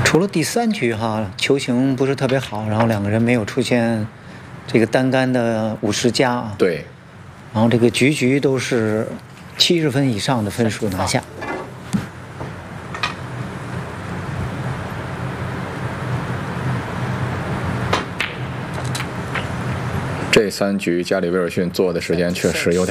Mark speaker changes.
Speaker 1: 除了第3局哈，球形不是特别好，然后两个人没有出现这个单杆的50加啊。
Speaker 2: 对。
Speaker 1: 然后这个局都是70分以上的分数拿下。
Speaker 2: 这3局加里威尔逊做的时间确实有点